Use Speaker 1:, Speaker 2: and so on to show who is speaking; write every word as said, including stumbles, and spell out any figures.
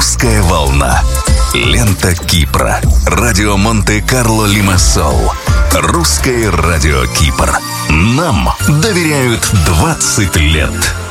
Speaker 1: Русская волна. Лента Кипра. Радио Монте-Карло Лимассол. Русское радио Кипр. Нам доверяют двадцать лет.